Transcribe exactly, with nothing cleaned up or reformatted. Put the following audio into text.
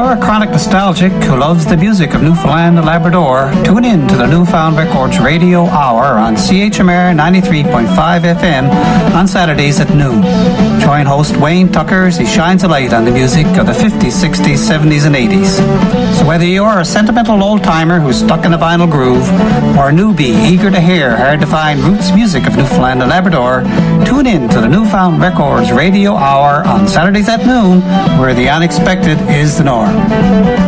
you're a chronic nostalgic who loves the music of Newfoundland and Labrador, tune in to the Newfound Records Radio Hour on C H M R ninety-three point five F M on Saturdays at noon. Join host Wayne Tucker as he shines a light on the music of the fifties, sixties, seventies and eighties. So whether you're a sentimental old-timer who's stuck in a vinyl groove, or a newbie eager to hear hard-to-find roots music of Newfoundland and Labrador, tune in to the Newfound Records Radio Hour on Saturdays at noon, where the unexpected is the norm.